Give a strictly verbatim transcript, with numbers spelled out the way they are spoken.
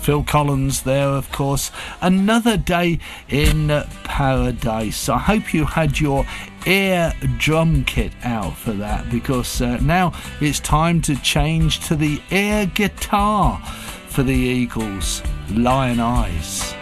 Phil Collins there, of course. Another Day in Paradise. I hope you had your air drum kit out for that, because uh, now it's time to change to the air guitar for the Eagles. Lion Eyes.